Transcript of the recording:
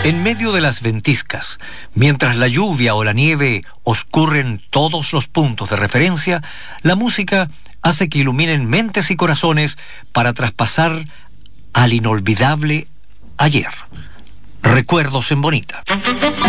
En medio de las ventiscas, mientras la lluvia o la nieve oscurren todos los puntos de referencia, la música hace que iluminen mentes y corazones para traspasar al inolvidable ayer. Recuerdos en Bonita.